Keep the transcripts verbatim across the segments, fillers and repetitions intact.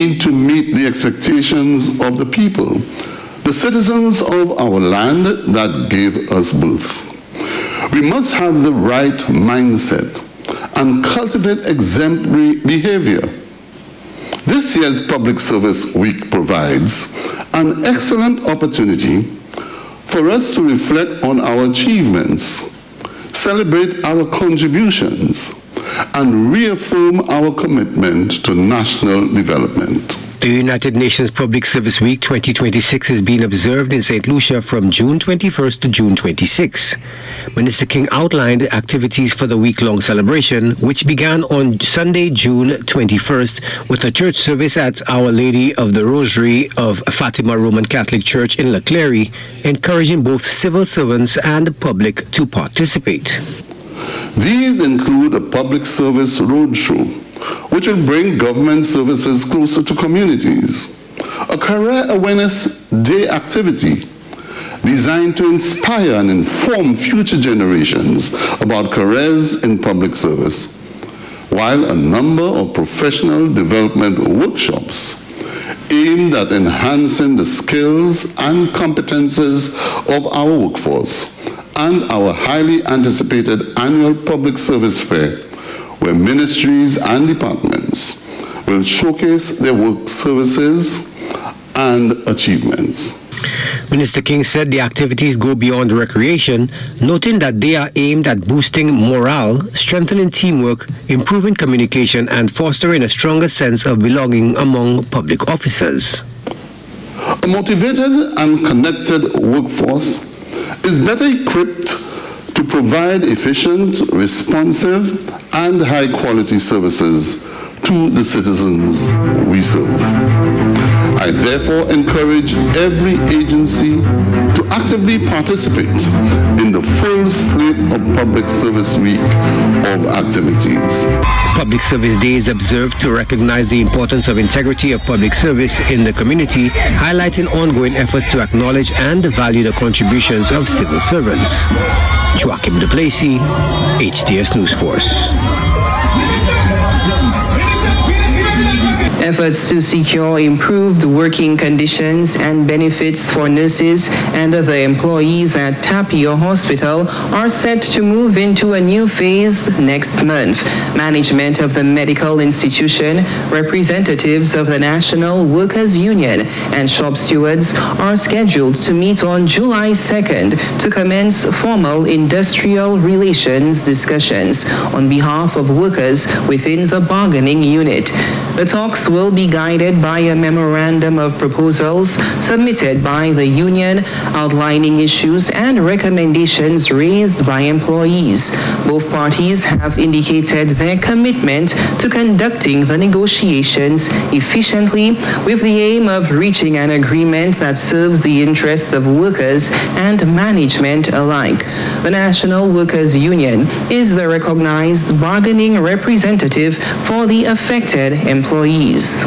need to meet the expectations of the people, the citizens of our land that gave us birth. We must have the right mindset and cultivate exemplary behavior. This year's Public Service Week provides an excellent opportunity for us to reflect on our achievements, celebrate our contributions, and reaffirm our commitment to national development. The United Nations Public Service Week twenty twenty-six is being observed in Saint Lucia from June twenty-first to June twenty-sixth. Minister King outlined the activities for the week-long celebration, which began on Sunday, June twenty-first, with a church service at Our Lady of the Rosary of Fatima Roman Catholic Church in Leclerc, encouraging both civil servants and the public to participate. These include a public service roadshow, which will bring government services closer to communities, a career awareness day activity designed to inspire and inform future generations about careers in public service, while a number of professional development workshops aimed at enhancing the skills and competences of our workforce, and our highly anticipated annual public service fair, where ministries and departments will showcase their work services and achievements. Minister King said the activities go beyond recreation, noting that they are aimed at boosting morale, strengthening teamwork, improving communication, and fostering a stronger sense of belonging among public officers. A motivated and connected workforce is better equipped to provide efficient, responsive, and high-quality services to the citizens we serve. I therefore encourage every agency to actively participate in the full slate of Public Service Week of activities. Public Service Day is observed to recognize the importance of integrity of public service in the community, highlighting ongoing efforts to acknowledge and value the contributions of civil servants. Joachim Duplessis, H T S News Force. Efforts to secure improved working conditions and benefits for nurses and other employees at Tapio Hospital are set to move into a new phase next month. Management of the medical institution, representatives of the National Workers Union, and shop stewards are scheduled to meet on July second to commence formal industrial relations discussions on behalf of workers within the bargaining unit. The talks will be guided by a memorandum of proposals submitted by the union outlining issues and recommendations raised by employees. Both parties have indicated their commitment to conducting the negotiations efficiently with the aim of reaching an agreement that serves the interests of workers and management alike. The National Workers Union is the recognized bargaining representative for the affected employees.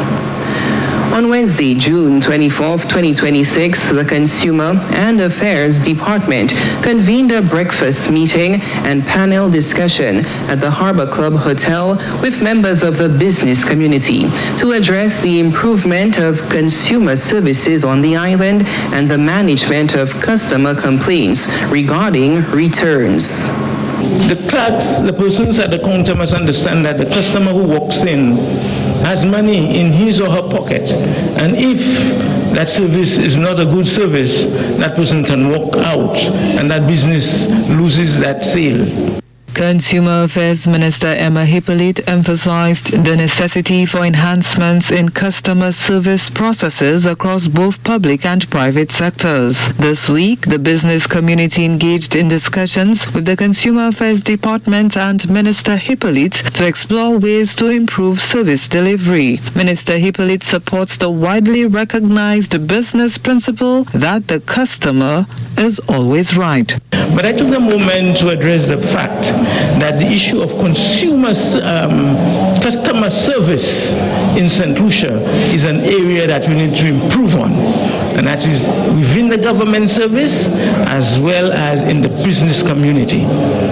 On Wednesday, June twenty-fourth, twenty twenty-six, the Consumer and Affairs Department convened a breakfast meeting and panel discussion at the Harbor Club Hotel with members of the business community to address the improvement of consumer services on the island and the management of customer complaints regarding returns. The clerks, the persons at the counter must understand that the customer who walks in has money in his or her pocket, and if that service is not a good service, that person can walk out and that business loses that sale. Consumer Affairs Minister Emma Hippolyte emphasized the necessity for enhancements in customer service processes across both public and private sectors. This week, the business community engaged in discussions with the Consumer Affairs Department and Minister Hippolyte to explore ways to improve service delivery. Minister Hippolyte supports the widely recognized business principle that the customer is always right. But I took a moment to address the fact that the issue of consumer um, customer service in Saint Lucia is an area that we need to improve on, and that is within the government service as well as in the business community.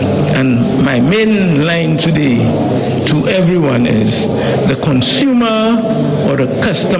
And my main line today to everyone is the consumer or the customer